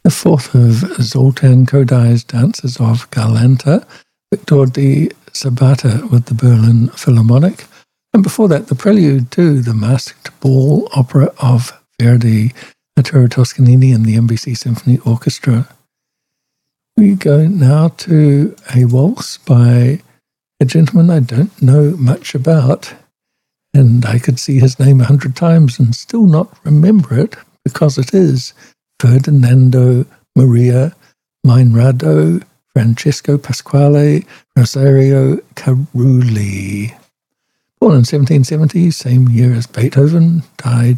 the fourth of Zoltan Kodai's Dances of Galanta, Victor di Sabata with the Berlin Philharmonic, and before that, the prelude to the Masked Ball opera of Verdi, Arturo Toscanini and the NBC Symphony Orchestra. We go now to a waltz by a gentleman I don't know much about, and I could see his name 100 times and still not remember it, because it is Ferdinando Maria Meinrado Francesco Pasquale Rosario Carulli. Born in 1770, same year as Beethoven, died